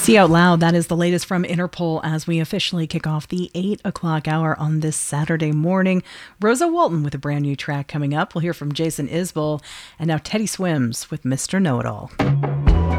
See Out Loud, that is the latest from Interpol as we officially kick off the 8 o'clock hour on this Saturday morning. Rosa Walton with a brand new track coming up. We'll hear from Jason Isbell, and now Teddy Swims with Mr. Know-It-All.